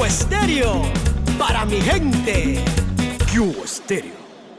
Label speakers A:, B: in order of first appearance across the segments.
A: Cubo Estéreo, para mi gente. Cubo Estéreo.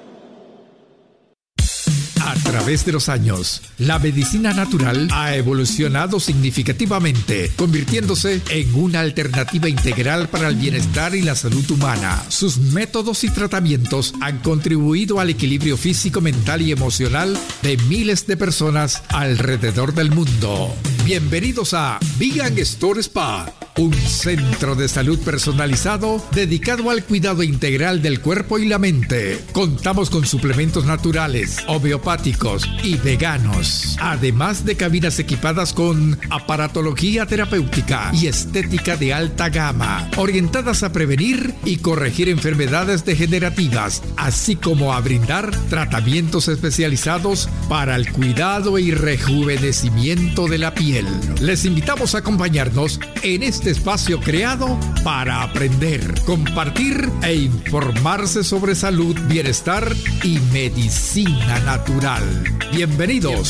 B: A través de los años, la medicina natural ha evolucionado significativamente, convirtiéndose en una alternativa integral para el bienestar y la salud humana. Sus métodos y tratamientos han contribuido al equilibrio físico, mental y emocional de miles de personas alrededor del mundo. Bienvenidos a Vegan Store Spa, un centro de salud personalizado dedicado al cuidado integral del cuerpo y la mente. Contamos con suplementos naturales, homeopáticos y veganos, además de cabinas equipadas con aparatología terapéutica y estética de alta gama, orientadas a prevenir y corregir enfermedades degenerativas, así como a brindar tratamientos especializados para el cuidado y rejuvenecimiento de la piel. Les invitamos a acompañarnos en este espacio creado para aprender, compartir e informarse sobre salud, bienestar y medicina natural. Bienvenidos.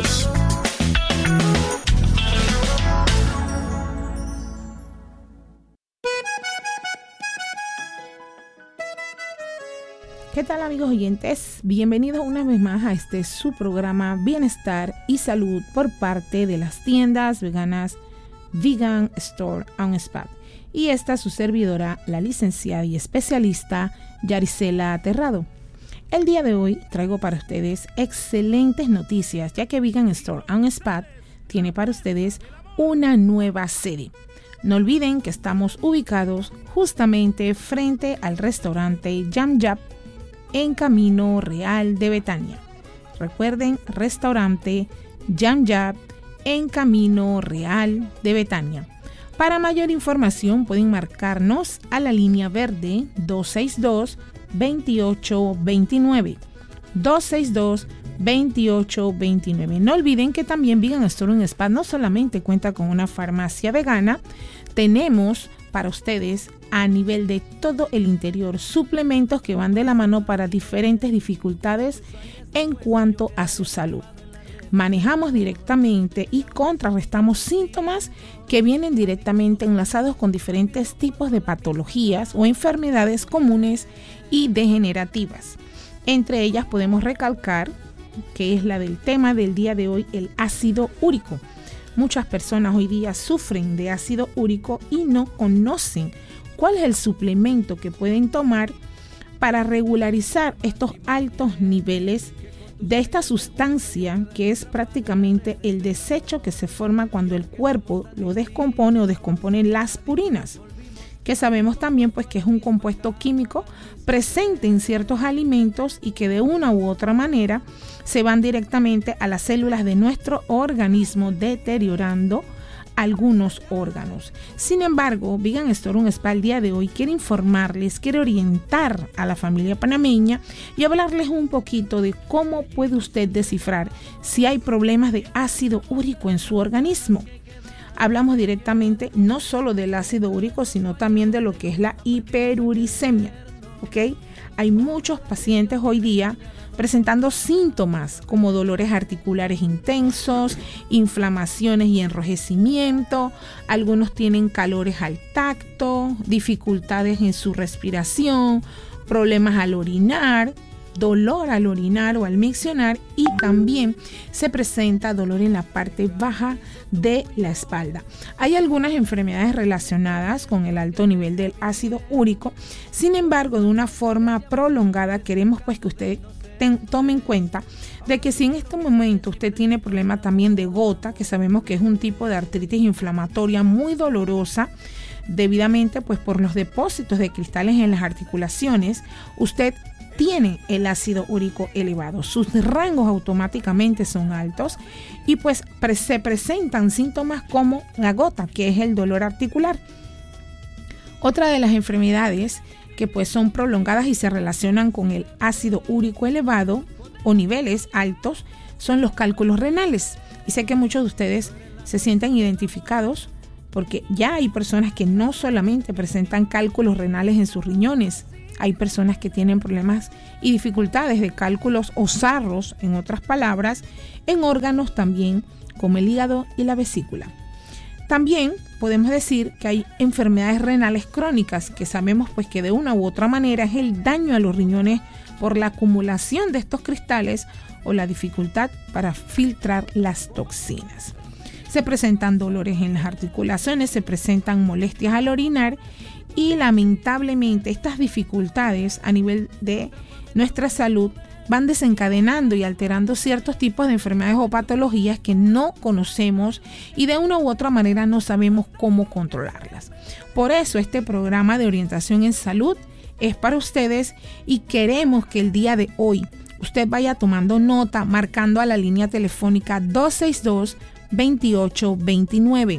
C: ¿Qué tal, amigos oyentes? Bienvenidos una vez más a este su programa Bienestar y Salud por parte de las tiendas veganas Vegan Store Spa. Y esta es su servidora, la licenciada y especialista Yaricela Terrado. El día de hoy traigo para ustedes excelentes noticias, ya que Vegan Store Spa tiene para ustedes una nueva sede. No olviden que estamos ubicados justamente frente al restaurante Yam Yap en Camino Real de Betania. Recuerden, restaurante Yam Yap en Camino Real de Betania. Para mayor información pueden marcarnos a la línea verde 262-2829. 262-2829. No olviden que también Vegan Store Spa no solamente cuenta con una farmacia vegana, tenemos para ustedes a nivel de todo el interior suplementos que van de la mano para diferentes dificultades en cuanto a su salud. Manejamos directamente y contrarrestamos síntomas que vienen directamente enlazados con diferentes tipos de patologías o enfermedades comunes y degenerativas. Entre ellas podemos recalcar que es la del tema del día de hoy, el ácido úrico. Muchas personas hoy día sufren de ácido úrico y no conocen cuál es el suplemento que pueden tomar para regularizar estos altos niveles de esta sustancia, que es prácticamente el desecho que se forma cuando el cuerpo lo descompone o descompone las purinas, que sabemos también pues que es un compuesto químico presente en ciertos alimentos y que de una u otra manera se van directamente a las células de nuestro organismo, deteriorando algunos órganos. Sin embargo, Vegan Store Spa el día de hoy quiere informarles, quiere orientar a la familia panameña y hablarles un poquito de cómo puede usted descifrar si hay problemas de ácido úrico en su organismo. Hablamos directamente no solo del ácido úrico, sino también de lo que es la hiperuricemia. ¿Ok? Hay muchos pacientes hoy día presentando síntomas como dolores articulares intensos, inflamaciones y enrojecimiento. Algunos tienen calores al tacto, dificultades en su respiración, problemas al orinar, dolor al orinar o al miccionar, y también se presenta dolor en la parte baja de la espalda. Hay algunas enfermedades relacionadas con el alto nivel del ácido úrico. Sin embargo, de una forma prolongada queremos pues que usted tome en cuenta de que si en este momento usted tiene problema también de gota, que sabemos que es un tipo de artritis inflamatoria muy dolorosa, debidamente pues por los depósitos de cristales en las articulaciones, usted tiene el ácido úrico elevado, sus rangos automáticamente son altos y pues se presentan síntomas como la gota, que es el dolor articular. Otra de las enfermedades que pues son prolongadas y se relacionan con el ácido úrico elevado o niveles altos son los cálculos renales. Y sé que muchos de ustedes se sienten identificados porque ya hay personas que no solamente presentan cálculos renales en sus riñones, hay personas que tienen problemas y dificultades de cálculos o sarros, en otras palabras, en órganos también como el hígado y la vesícula. También podemos decir que hay enfermedades renales crónicas, que sabemos pues que de una u otra manera es el daño a los riñones por la acumulación de estos cristales o la dificultad para filtrar las toxinas. Se presentan dolores en las articulaciones, se presentan molestias al orinar y lamentablemente estas dificultades a nivel de nuestra salud van desencadenando y alterando ciertos tipos de enfermedades o patologías que no conocemos y de una u otra manera no sabemos cómo controlarlas. Por eso este programa de orientación en salud es para ustedes y queremos que el día de hoy usted vaya tomando nota, marcando a la línea telefónica 262-2829.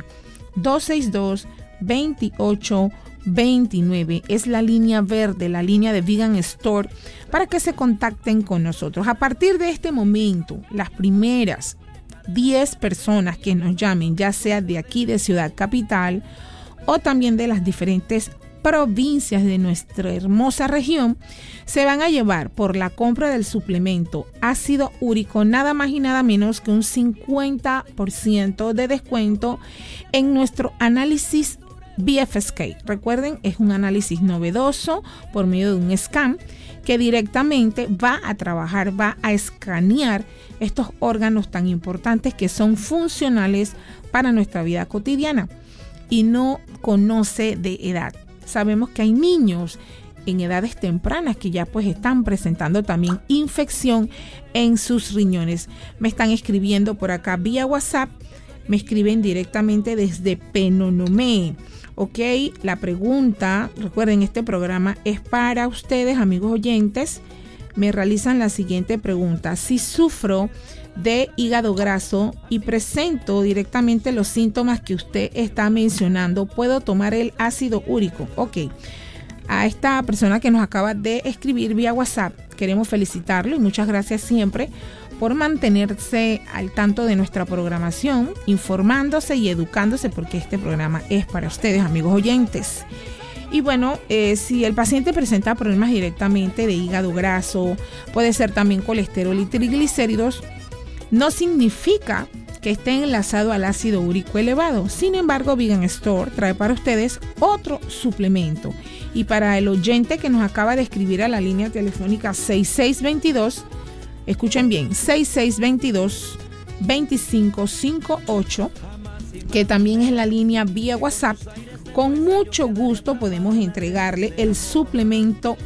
C: 262-2829 es la línea verde, la línea de Vegan Store, para que se contacten con nosotros. A partir de este momento, las primeras 10 personas que nos llamen, ya sea de aquí de Ciudad Capital o también de las diferentes provincias de nuestra hermosa región, se van a llevar por la compra del suplemento ácido úrico nada más y nada menos que un 50% de descuento en nuestro análisis BFSK. Recuerden, es un análisis novedoso por medio de un scan que directamente va a trabajar, va a escanear estos órganos tan importantes que son funcionales para nuestra vida cotidiana y no conoce de edad. Sabemos que hay niños en edades tempranas que ya pues están presentando también infección en sus riñones. Me están escribiendo por acá vía WhatsApp, me escriben directamente desde Penonomé. Ok, la pregunta, recuerden, este programa es para ustedes, amigos oyentes. Me realizan la siguiente pregunta: si sufro de hígado graso y presento directamente los síntomas que usted está mencionando, ¿puedo tomar el ácido úrico? Ok, a esta persona que nos acaba de escribir vía WhatsApp, queremos felicitarlo y muchas gracias siempre por mantenerse al tanto de nuestra programación, informándose y educándose, porque este programa es para ustedes, amigos oyentes. Y bueno, si el paciente presenta problemas directamente de hígado graso, puede ser también colesterol y triglicéridos, no significa que esté enlazado al ácido úrico elevado. Sin embargo, Vegan Store trae para ustedes otro suplemento. Y para el oyente que nos acaba de escribir a la línea telefónica 6622, escuchen bien, 6622-2558, que también es la línea vía WhatsApp, con mucho gusto podemos entregarle el suplemento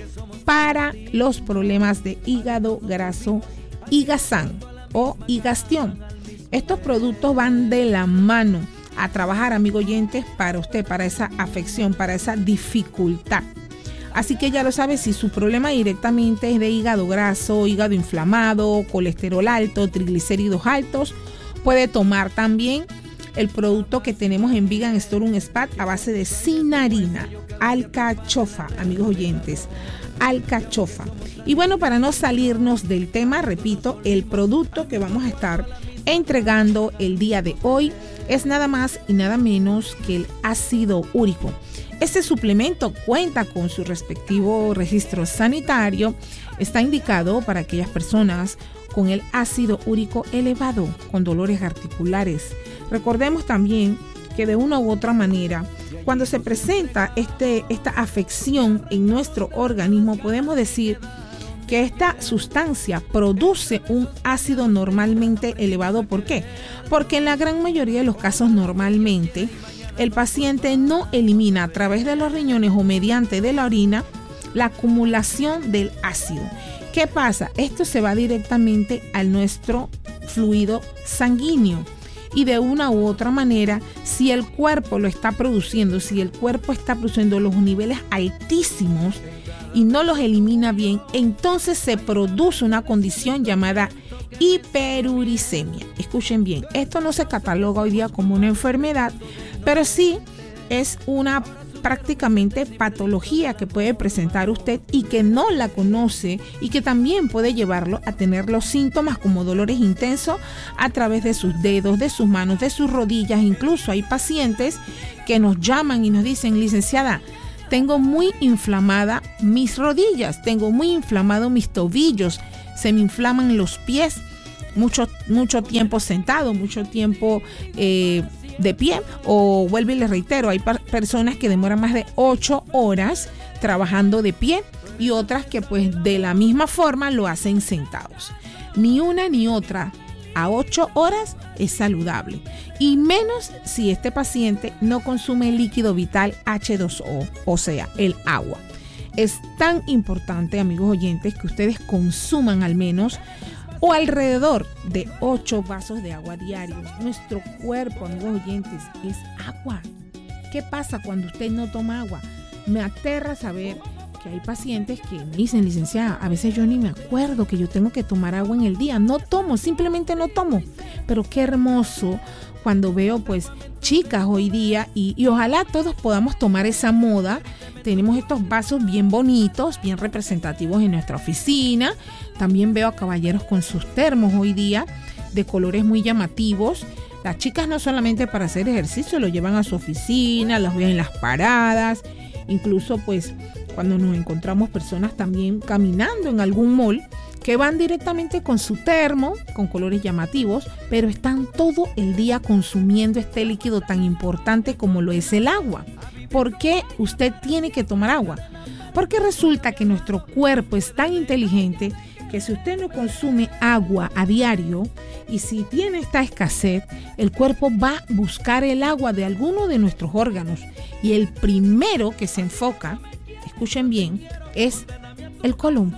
C: para los problemas de hígado graso, Higasan o Higastión. Estos productos van de la mano a trabajar, amigo oyentes, para usted, para esa afección, para esa dificultad. Así que ya lo sabe, si su problema directamente es de hígado graso, hígado inflamado, colesterol alto, triglicéridos altos, puede tomar también el producto que tenemos en Vegan Store, un SPAT a base de cinarina, alcachofa, amigos oyentes, alcachofa. Y bueno, para no salirnos del tema, repito, el producto que vamos a estar entregando el día de hoy es nada más y nada menos que el ácido úrico. Este suplemento cuenta con su respectivo registro sanitario. Está indicado para aquellas personas con el ácido úrico elevado, con dolores articulares. Recordemos también que de una u otra manera, cuando se presenta esta afección en nuestro organismo, podemos decir que esta sustancia produce un ácido normalmente elevado. ¿Por qué? Porque en la gran mayoría de los casos normalmente el paciente no elimina a través de los riñones o mediante de la orina la acumulación del ácido. ¿Qué pasa? Esto se va directamente a nuestro fluido sanguíneo y de una u otra manera, si el cuerpo lo está produciendo, si el cuerpo está produciendo los niveles altísimos y no los elimina bien, entonces se produce una condición llamada hiperuricemia. Escuchen bien, esto no se cataloga hoy día como una enfermedad, pero sí es una prácticamente patología que puede presentar usted y que no la conoce y que también puede llevarlo a tener los síntomas como dolores intensos a través de sus dedos, de sus manos, de sus rodillas. Incluso hay pacientes que nos llaman y nos dicen: licenciada, tengo muy inflamada mis rodillas, tengo muy inflamado mis tobillos, se me inflaman los pies, mucho tiempo sentado, mucho tiempo de pie, o vuelvo y les reitero, hay personas que demoran más de 8 horas trabajando de pie y otras que pues de la misma forma lo hacen sentados. Ni una ni otra a 8 horas es saludable, y menos si este paciente no consume líquido vital H2O, o sea, el agua. Es tan importante, amigos oyentes, que ustedes consuman al menos o alrededor de 8 vasos de agua diarios. Nuestro cuerpo, amigos oyentes, es agua. ¿Qué pasa cuando usted no toma agua? Me aterra saber que hay pacientes que me dicen, licenciada, a veces yo ni me acuerdo que yo tengo que tomar agua en el día. No tomo, simplemente no tomo. Pero qué hermoso cuando veo pues chicas hoy día y ojalá todos podamos tomar esa moda. Tenemos estos vasos bien bonitos, bien representativos en nuestra oficina. También veo a caballeros con sus termos hoy día de colores muy llamativos. Las chicas no solamente para hacer ejercicio, lo llevan a su oficina, los ven en las paradas. Incluso pues cuando nos encontramos personas también caminando en algún mall que van directamente con su termo, con colores llamativos, pero están todo el día consumiendo este líquido tan importante como lo es el agua. ¿Por qué usted tiene que tomar agua? Porque resulta que nuestro cuerpo es tan inteligente que si usted no consume agua a diario y si tiene esta escasez, el cuerpo va a buscar el agua de alguno de nuestros órganos y el primero que se enfoca, escuchen bien, es el colon.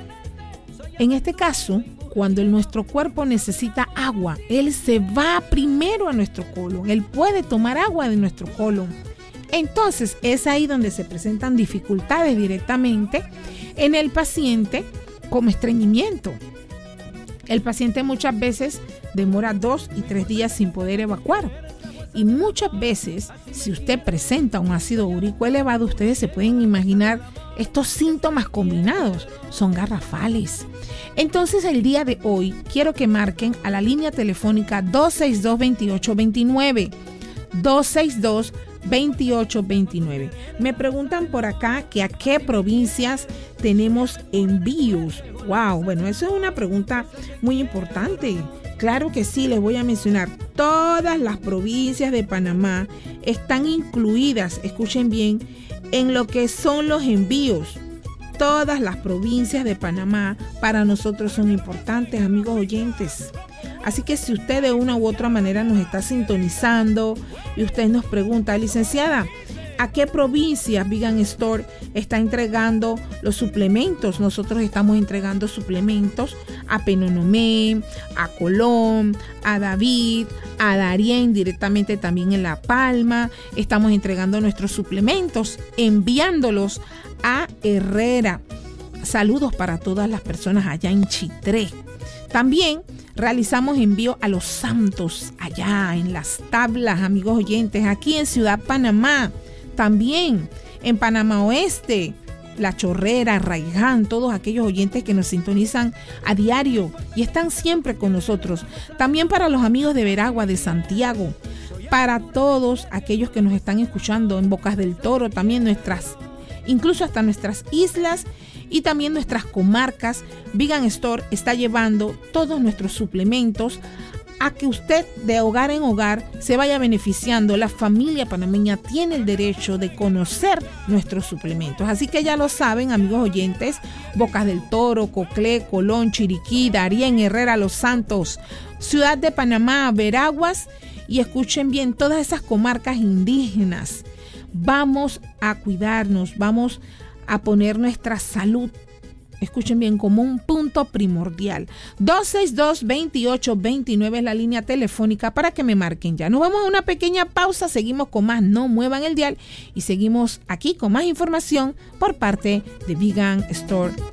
C: En este caso, cuando nuestro cuerpo necesita agua, él se va primero a nuestro colon, él puede tomar agua de nuestro colon. Entonces es ahí donde se presentan dificultades directamente en el paciente como estreñimiento. El paciente muchas veces demora 2 y 3 días sin poder evacuar. Y muchas veces, si usted presenta un ácido úrico elevado, ustedes se pueden imaginar estos síntomas combinados. Son garrafales. Entonces, el día de hoy, quiero que marquen a la línea telefónica 262-2829. 262-2829. Me preguntan por acá que a qué provincias tenemos envíos. Wow, bueno, eso es una pregunta muy importante. Claro que sí, les voy a mencionar. Todas las provincias de Panamá están incluidas, escuchen bien, en lo que son los envíos. Todas las provincias de Panamá para nosotros son importantes, amigos oyentes. Así que si usted de una u otra manera nos está sintonizando y usted nos pregunta, licenciada, ¿a qué provincias Vegan Store está entregando los suplementos? Nosotros estamos entregando suplementos a Penonomé, a Colón, a David, a Darién, directamente también en La Palma. Estamos entregando nuestros suplementos, enviándolos a Herrera. Saludos para todas las personas allá en Chitré. También realizamos envío a Los Santos, allá en Las Tablas, amigos oyentes, aquí en Ciudad Panamá. También en Panamá Oeste, La Chorrera, Raiján, todos aquellos oyentes que nos sintonizan a diario y están siempre con nosotros. También para los amigos de Veragua, de Santiago, para todos aquellos que nos están escuchando en Bocas del Toro, también incluso hasta nuestras islas y también nuestras comarcas. Vegan Store está llevando todos nuestros suplementos a que usted de hogar en hogar se vaya beneficiando. La familia panameña tiene el derecho de conocer nuestros suplementos. Así que ya lo saben, amigos oyentes, Bocas del Toro, Coclé, Colón, Chiriquí, Darién, Herrera, Los Santos, Ciudad de Panamá, Veraguas y escuchen bien, todas esas comarcas indígenas. Vamos a cuidarnos, vamos a poner nuestra salud, escuchen bien, como un punto primordial. 262-2829 es la línea telefónica para que me marquen ya. Nos vamos a una pequeña pausa, seguimos con más, no muevan el dial y seguimos aquí con más información por parte de Vegan Store